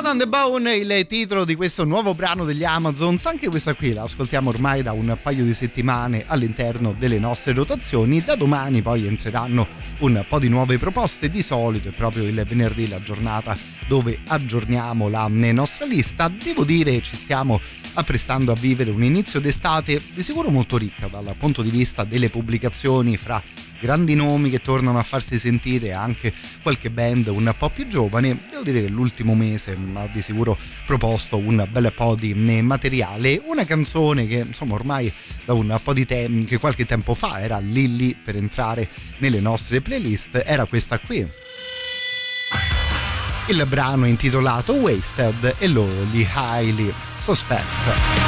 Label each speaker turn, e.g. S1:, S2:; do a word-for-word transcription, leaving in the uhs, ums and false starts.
S1: on the Bone, il titolo di questo nuovo brano degli Amazons. Anche questa qui la ascoltiamo ormai da un paio di settimane all'interno delle nostre rotazioni. Da domani poi entreranno un po' di nuove proposte. Di solito è proprio il venerdì la giornata dove aggiorniamo la nostra lista. Devo dire ci stiamo apprestando a vivere un inizio d'estate di sicuro molto ricca dal punto di vista delle pubblicazioni, fra grandi nomi che tornano a farsi sentire e anche qualche band un po' più giovane. Devo dire che l'ultimo mese ha di sicuro proposto un bel po' di materiale. Una canzone che insomma ormai da un po' di tempo, che qualche tempo fa era lì lì per entrare nelle nostre playlist, era questa qui. Il brano è intitolato Wasted e loro gli Highly Suspect.